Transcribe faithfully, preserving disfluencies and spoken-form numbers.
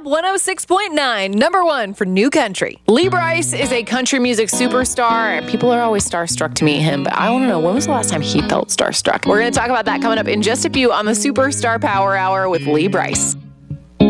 one oh six point nine, number one for new country. Lee Brice is a country music superstar. People are always starstruck to meet him, but I want to know, when was the last time he felt starstruck? We're going to talk about that coming up in just a few on the Superstar Power Hour with Lee Brice.